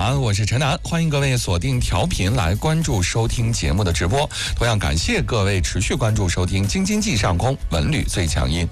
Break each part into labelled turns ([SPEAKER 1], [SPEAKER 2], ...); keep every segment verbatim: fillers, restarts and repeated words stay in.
[SPEAKER 1] 晚，我是陈楠，欢迎各位锁定调频来关注收听节目的直播。同样感谢各位持续关注收听《京津冀上空文旅最强音》。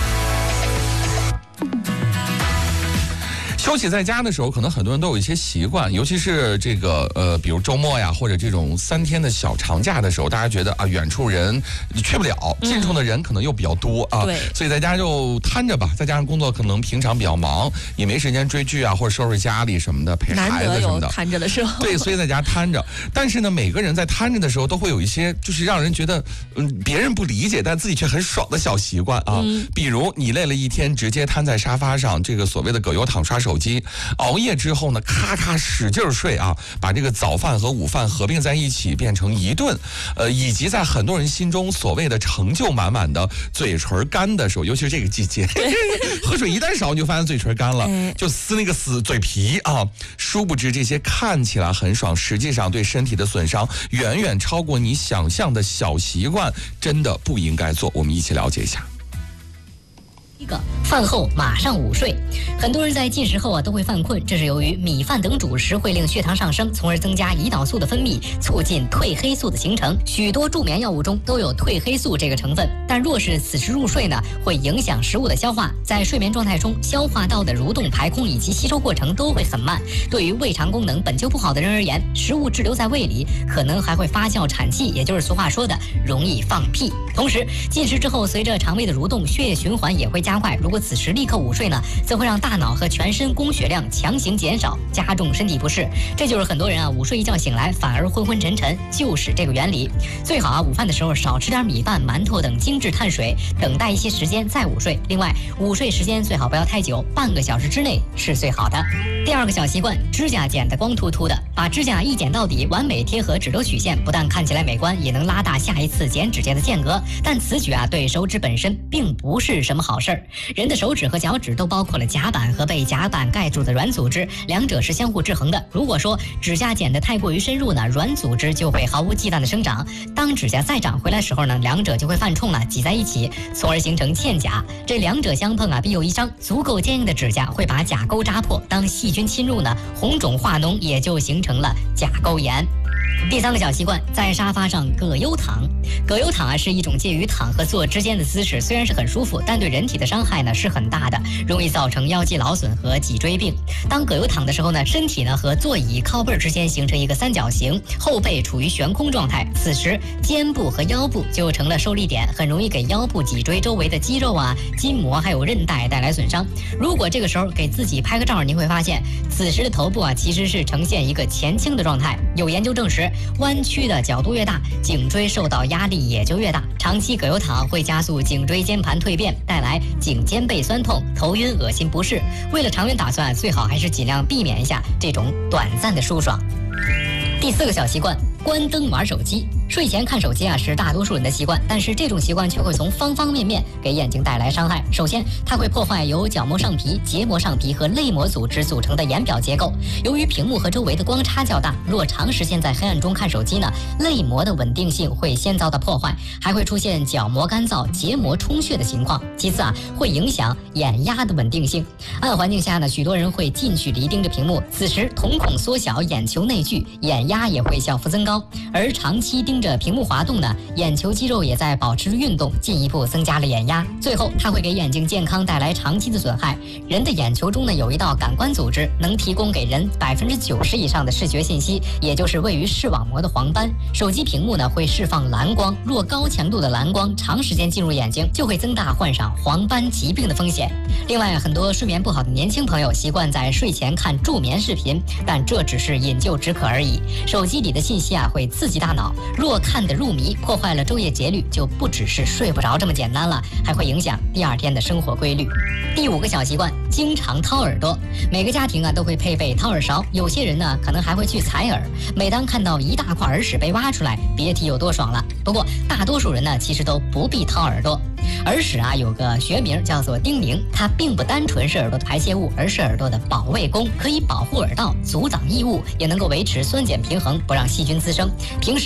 [SPEAKER 1] 休息在家的时候，可能很多人都有一些习惯，尤其是这个呃，比如周末呀，或者这种三天的小长假的时候，大家觉得啊，远处人去不了，近处的人可能又比较多啊，
[SPEAKER 2] 对，
[SPEAKER 1] 所以在家就摊着吧。再加上工作可能平常比较忙，也没时间追剧啊，或者收拾家里什么的，陪孩子什么的，
[SPEAKER 2] 摊着的时候，
[SPEAKER 1] 对，所以在家摊着。但是呢，每个人在摊着的时候，都会有一些就是让人觉得嗯别人不理解，但自己却很爽的小习惯啊。嗯、比如你累了一天，直接瘫在沙发上，这个所谓的葛优躺刷手机。熬夜之后呢，咔咔使劲睡啊，把这个早饭和午饭合并在一起变成一顿，呃，以及在很多人心中所谓的成就满满的嘴唇干的时候，尤其是这个季节，喝水一旦少，你就发现嘴唇干了，就撕那个死嘴皮啊。殊不知这些看起来很爽，实际上对身体的损伤远远超过你想象的小习惯，真的不应该做。我们一起了解一下。
[SPEAKER 3] 一个饭后马上午睡，很多人在进食后啊都会犯困，这是由于米饭等主食会令血糖上升，从而增加胰岛素的分泌，促进褪黑素的形成。许多助眠药物中都有褪黑素这个成分，但若是此时入睡呢，会影响食物的消化。在睡眠状态中，消化道的蠕动、排空以及吸收过程都会很慢。对于胃肠功能本就不好的人而言，食物滞留在胃里，可能还会发酵产气，也就是俗话说的容易放屁。同时，进食之后，随着肠胃的蠕动，血液循环也会加快。如果此时立刻午睡呢，则会让大脑和全身供血量强行减少，加重身体不适。这就是很多人啊午睡一觉醒来反而昏昏沉沉，就是这个原理。最好啊午饭的时候少吃点米饭、馒头等精致碳水，等待一些时间再午睡。另外，午睡时间最好不要太久，半个小时之内是最好的。第二个小习惯，指甲剪得光秃秃的，把指甲一剪到底，完美贴合指头曲线，不但看起来美观，也能拉大下一次剪指甲的间隔。但此举啊对手指本身并不是什么好事儿。人的手指和脚趾都包括了甲板和被甲板盖住的软组织，两者是相互制衡的。如果说指甲剪得太过于深入呢，软组织就会毫无忌惮的生长。当指甲再长回来的时候呢，两者就会犯冲了，挤在一起，从而形成嵌甲。这两者相碰啊，必有一伤。足够坚硬的指甲会把甲沟扎破，当细菌侵入呢，红肿化脓，也就形成了甲沟炎。第三个小习惯，在沙发上葛优躺。葛优躺啊是一种介于躺和坐之间的姿势，虽然是很舒服，但对人体的伤害呢是很大的，容易造成腰肌劳损和脊椎病。当葛优躺的时候呢，身体呢和座椅靠背之间形成一个三角形，后背处于悬空状态，此时肩部和腰部就成了受力点，很容易给腰部、脊椎周围的肌肉啊、筋膜还有韧带带来损伤。如果这个时候给自己拍个照，你会发现此时的头部啊其实是呈现一个前倾的状态。有研究证实，弯曲的角度越大，颈椎受到压力也就越大。长期葛优躺会加速颈椎间盘蜕变，带来颈肩背酸痛、头晕、恶心不适。为了长远打算，最好还是尽量避免一下这种短暂的舒爽。第四个小习惯，关灯玩手机。睡前看手机啊是大多数人的习惯，但是这种习惯却会从方方面面给眼睛带来伤害。首先，它会破坏由角膜上皮、结膜上皮和泪膜组织组成的眼表结构。由于屏幕和周围的光差较大，若长时间在黑暗中看手机呢，泪膜的稳定性会先遭到破坏，还会出现角膜干燥、结膜充血的情况。其次啊，会影响眼压的稳定性。暗环境下呢，许多人会近距离盯着屏幕，此时瞳孔缩小，眼球内聚，眼压也会小幅增高。而长期盯着屏幕滑动呢，眼球肌肉也在保持运动，进一步增加了眼压。最后，它会给眼睛健康带来长期的损害。人的眼球中呢有一道感官组织，能提供给人百分之九十以上的视觉信息，也就是位于视网膜的黄斑。手机屏幕呢会释放蓝光，若高强度的蓝光长时间进入眼睛，就会增大患上黄斑疾病的风险。另外，很多睡眠不好的年轻朋友习惯在睡前看助眠视频，但这只是饮鸩止渴而已。手机里的信息啊会刺激大脑，若看得入迷，破坏了昼夜节律，就不只是睡不着这么简单了，还会影响第二天的生活规律。第五个小习惯，经常掏耳朵。每个家庭啊都会配备掏耳勺，有些人呢可能还会去采耳。每当看到一大块耳屎被挖出来，别提有多爽了。不过大多数人呢其实都不必掏耳朵。耳屎啊有个学名叫做丁宁，它并不单纯是耳朵的排泄物，而是耳朵的保卫功，可以保护耳道，阻挡异物，也能够维持酸碱平衡，不让细菌滋生。平时啊它会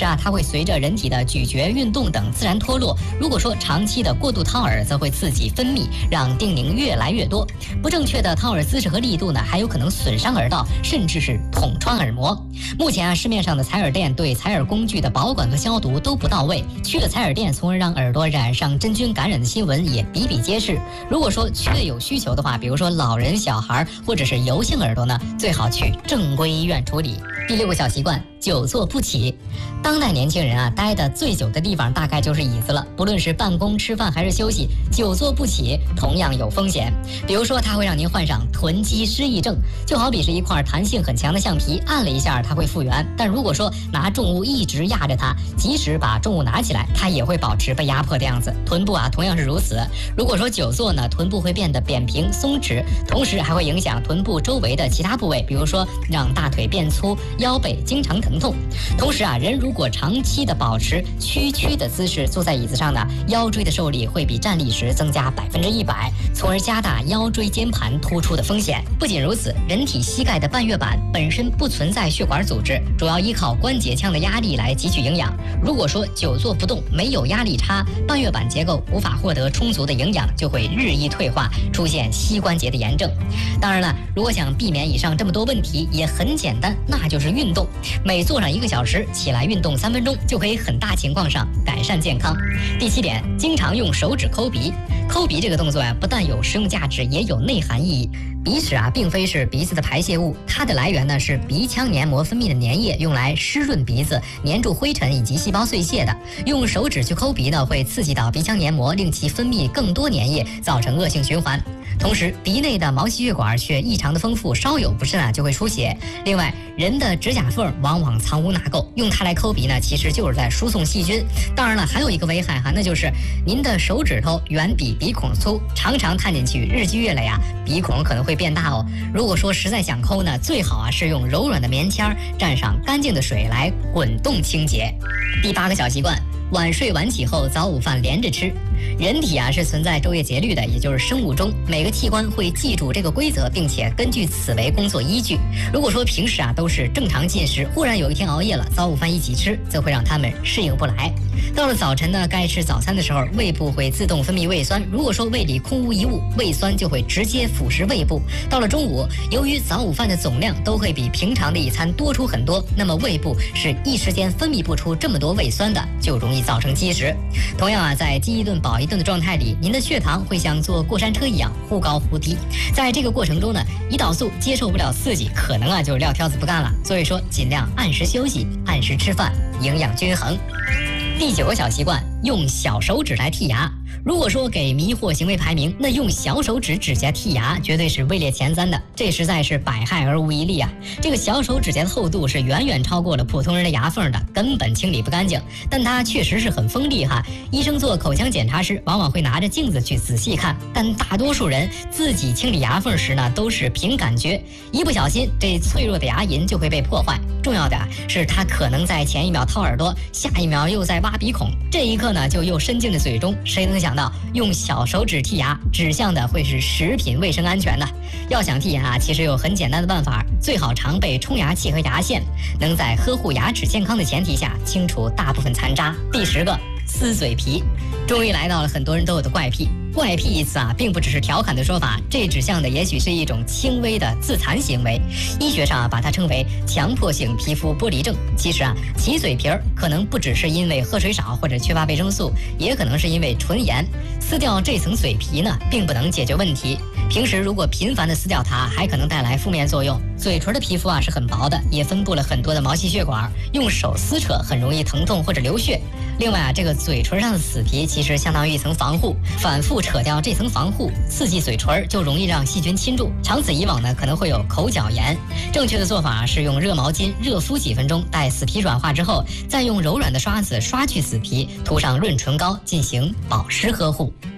[SPEAKER 3] 随着人体的咀嚼、运动等自然脱落。如果说长期的过度掏耳，则会刺激分泌，让叮咛越来越多。不正确的掏耳姿势和力度呢，还有可能损伤耳道，甚至是捅穿耳膜。目前啊，市面上的采耳垫对采耳工具的保管和消毒都不到位，去了采耳垫，从而让耳朵染上真菌感染的新闻也比比皆是。如果说确有需求的话，比如说老人、小孩或者是油性耳朵呢，最好去正规医院处理。第六个小习惯，久坐不起。当代年轻人啊，待的最久的地方大概就是椅子了。不论是办公、吃饭还是休息，久坐不起同样有风险。比如说，它会让您患上臀肌失忆症，就好比是一块弹性很强的橡皮，按了一下它会复原。但如果说拿重物一直压着它，即使把重物拿起来，它也会保持被压迫的样子。臀部啊，同样是如此。如果说久坐呢，臀部会变得扁平、松弛，同时还会影响臀部周围的其他部位，比如说让大腿变粗、腰背经常疼痛。同时啊，人如果长期的保持屈曲的姿势坐在椅子上呢，腰椎的受力会比站立时增加百分之一百，从而加大腰椎间盘突出的风险。不仅如此，人体膝盖的半月板本身不存在血管组织，主要依靠关节腔的压力来汲取营养。如果说久坐不动，没有压力差，半月板结构无法获得充足的营养，就会日益退化，出现膝关节的炎症。当然了，如果想避免以上这么多问题，也很简单，那就是运动。每坐上一个小时，起来运动三分钟，就可以很大情况上改善健康。第七点，经常用手指抠鼻。抠鼻这个动作呀、啊，不但有实用价值，也有内涵意义。鼻屎啊，并非是鼻子的排泄物，它的来源呢是鼻腔黏膜分泌的粘液，用来湿润鼻子、粘住灰尘以及细胞碎屑的。用手指去抠鼻呢，会刺激到鼻腔黏膜，令其分泌更多粘液，造成恶性循环。同时，鼻内的毛细血管却异常的丰富，稍有不慎啊就会出血。另外，人的指甲缝往往藏污纳垢，用它来抠鼻呢，其实就是在输送细菌。当然了，还有一个危害哈，那就是您的手指头远比鼻孔粗，常常探进去，日积月累啊，鼻孔可能会变大哦。如果说实在想抠呢，最好啊是用柔软的棉签蘸上干净的水来滚动清洁。第八个小习惯，晚睡晚起后早午饭连着吃。人体啊是存在昼夜节律的，也就是生物钟，每个器官会记住这个规则，并且根据此为工作依据。如果说平时啊都是正常进食，忽然有一天熬夜了，早午饭一起吃，则会让他们适应不来。到了早晨呢，该吃早餐的时候，胃部会自动分泌胃酸，如果说胃里空无一物，胃酸就会直接腐蚀胃部。到了中午，由于早午饭的总量都会比平常的一餐多出很多，那么胃部是一时间分泌不出这么多胃酸的，就容易造成积食。同样啊，在饥一顿饱一顿的状态里，您的血糖会像坐过山车一样忽高忽低。在这个过程中呢，胰岛素接受不了刺激，可能啊就撂挑子不干了。所以说，尽量按时休息，按时吃饭，营养均衡。第九个小习惯，用小手指来剔牙。如果说给迷惑行为排名，那用小手指指甲剔牙绝对是位列前三的，这实在是百害而无一利啊！这个小手指甲的厚度是远远超过了普通人的牙缝的，根本清理不干净。但它确实是很锋利哈。医生做口腔检查时，往往会拿着镜子去仔细看，但大多数人自己清理牙缝时呢，都是凭感觉，一不小心这脆弱的牙龈就会被破坏。重要的是，他可能在前一秒掏耳朵，下一秒又在挖鼻孔，这一刻呢就又伸进了嘴中。谁能想到用小手指剔牙指向的会是食品卫生安全呢？要想剔牙，其实有很简单的办法，最好常备冲牙器和牙线，能在呵护牙齿健康的前提下清除大部分残渣。第十个，撕嘴皮。终于来到了很多人都有的怪癖。怪癖一词啊，并不只是调侃的说法，这指向的也许是一种轻微的自残行为。医学上啊，把它称为强迫性皮肤剥离症。其实啊，起嘴皮儿可能不只是因为喝水少或者缺乏维生素，也可能是因为唇炎。撕掉这层嘴皮呢，并不能解决问题。平时如果频繁的撕掉它，还可能带来负面作用。嘴唇的皮肤啊是很薄的，也分布了很多的毛细血管，用手撕扯很容易疼痛或者流血。另外啊，这个嘴唇上的死皮其实相当于一层防护，反复扯掉这层防护，刺激嘴唇就容易让细菌侵入，长此以往呢，可能会有口角炎。正确的做法是用热毛巾热敷几分钟，待死皮软化之后，再用柔软的刷子刷去死皮，涂上润唇膏进行保湿呵护。